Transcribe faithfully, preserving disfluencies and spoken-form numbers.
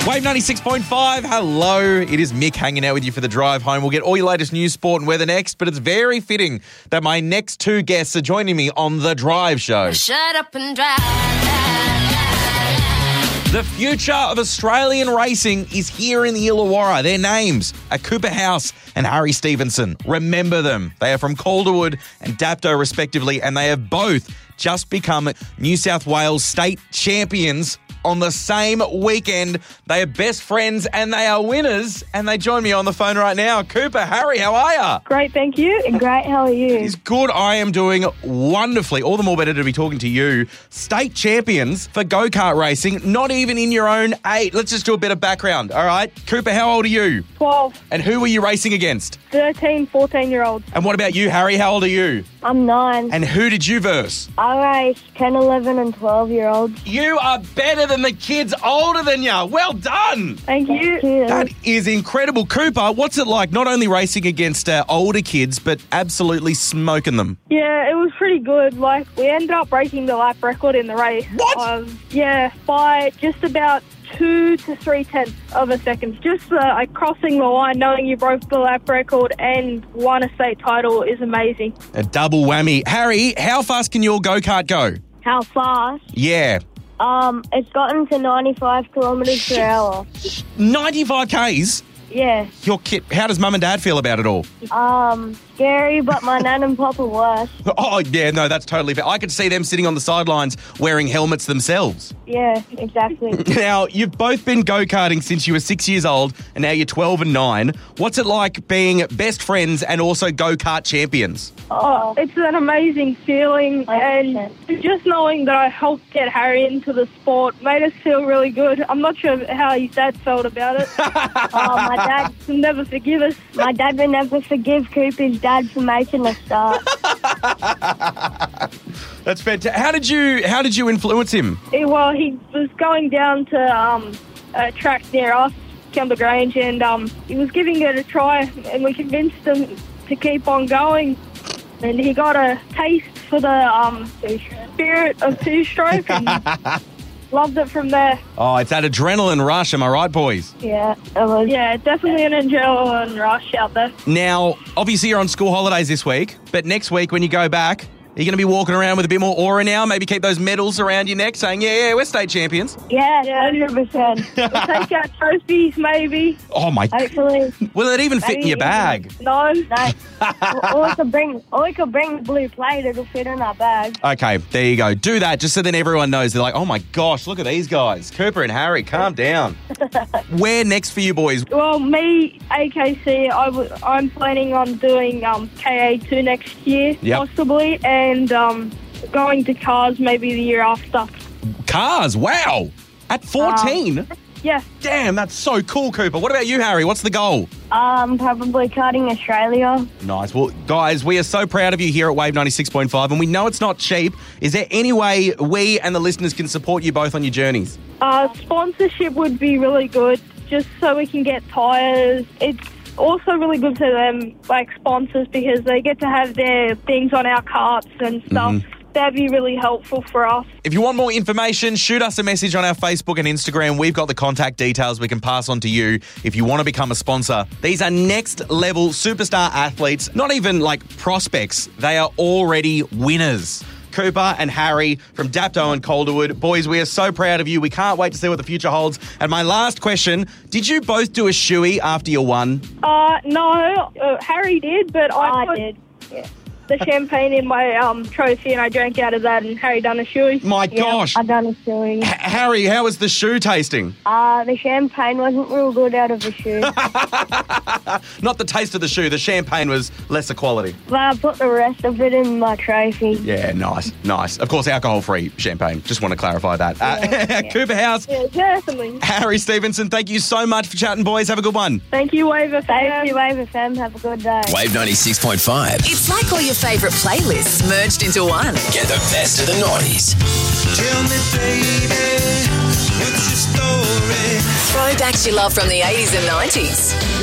Wave ninety-six point five, hello. It is Mick hanging out with you for the drive home. We'll get all your latest news, sport and weather next, but it's very fitting that my next two guests are joining me on The Drive Show. Shut up and drive. The future of Australian racing is here in the Illawarra. Their names are Cooper House and Harry Stevenson. Remember them. They are from Calderwood and Dapto respectively, and they have both just become New South Wales state champions on the same weekend. They are best friends and they are winners, and they join me on the phone right now. Cooper, Harry, how are you? Great, thank you. Great, how are you? It's good. I am doing wonderfully. All the more better to be talking to you. State champions for go-kart racing, not even in your own eight. Let's just do a bit of background, all right? Cooper, how old are you? twelve. And who were you racing against? thirteen, fourteen-year-olds. And what about you, Harry? How old are you? I'm nine. And who did you verse? I race ten, eleven and twelve-year-olds. You are better than the kids older than you. Well done. Thank you. That is incredible. Cooper, what's it like not only racing against uh, older kids, but absolutely smoking them? Yeah, it was pretty good. Like, we ended up breaking the lap record in the race. What? Um, yeah, by just about two to three tenths of a second. Just uh, like crossing the line, knowing you broke the lap record and won a state title is amazing. A double whammy. Harry, how fast can your go-kart go? How fast? Yeah. Um, it's gotten to ninety-five kilometres per hour. ninety-five kays? Yeah. Your kid. How does mum and dad feel about it all? Um, scary, but my nan and papa worse. Oh, yeah, no, that's totally fair. I could see them sitting on the sidelines wearing helmets themselves. Yeah, exactly. Now, you've both been go-karting since you were six years old, and now you're twelve and nine. What's it like being best friends and also go-kart champions? Oh, it's an amazing feeling, and just knowing that I helped get Harry into the sport made us feel really good. I'm not sure how his dad felt about it. Oh, my dad will never forgive us. My dad will never forgive Cooper's dad for making us start. That's fantastic. How did you How did you influence him? He, well, he was going down to um, a track near us, Kemba Grange, and um, he was giving it a try, and we convinced him to keep on going. And he got a taste for the um, spirit of two-stroke and loved it from there. Oh, it's that adrenaline rush, am I right, boys? Yeah, it was. Yeah, definitely an adrenaline rush out there. Now, obviously you're on school holidays this week, but next week when you go back, are you going to be walking around with a bit more aura now? Maybe keep those medals around your neck saying, yeah, yeah, we're state champions? Yeah, one hundred percent. We'll take out trophies, maybe. Oh, my... Hopefully. Will it even fit Maybe in your bag? No, no. or, we could bring, or we could bring the blue plate. It'll fit in our bag. Okay, there you go. Do that just so then everyone knows. They're like, oh, my gosh, look at these guys. Cooper and Harry, calm down. Where next for you boys? Well, me, A K C, I w- I'm planning on doing um, K A two next year, Yep. possibly, and um, going to Cars maybe the year after. Cars, wow. At fourteen? Yeah, Damn, that's so cool, Cooper. What about you, Harry? What's the goal? um, probably karting Australia. Nice. Well, guys, we are so proud of you here at Wave ninety-six point five, and we know it's not cheap. Is there any way we and the listeners can support you both on your journeys? Uh, sponsorship would be really good, just so we can get tyres. It's also really good for them, like sponsors, because they get to have their things on our carts and stuff. Mm-hmm. That'd be really helpful for us. If you want more information, shoot us a message on our Facebook and Instagram. We've got the contact details we can pass on to you if you want to become a sponsor. These are next level superstar athletes, not even like prospects. They are already winners. Cooper and Harry from Dapto and Calderwood. Boys, we are so proud of you. We can't wait to see what the future holds. And my last question, did you both do a shoey after you won? Uh, no, uh, Harry did, but I, I put did. Yeah, the champagne in my um, trophy and I drank out of that, and Harry done a shoey. My gosh. I done a shoe. H- Harry, how was the shoe tasting? Uh, the champagne wasn't real good out of the shoe. Not the taste of the shoe. The champagne was lesser quality. But I put the rest of it in my trophy. Yeah, nice, nice. Of course, alcohol-free champagne. Just want to clarify that. Uh, Yeah, Cooper House, Yeah, definitely. Harry Stevenson, thank you so much for chatting, boys. Have a good one. Thank you, Wave F M. Thank you, Wave F M. Have a good day. Wave ninety-six point five. It's like all your favourite playlists merged into one. Get the best of the noughties. Tell me, baby, what's your story? Throwbacks you love from the eighties and nineties.